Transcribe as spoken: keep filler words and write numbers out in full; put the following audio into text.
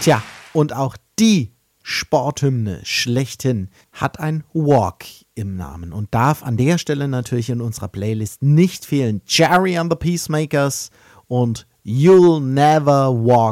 Tja, und auch die Sporthymne schlechthin hat ein Walk im Namen und darf an der Stelle natürlich in unserer Playlist nicht fehlen. Jerry and the Peacemakers und You'll Never Walk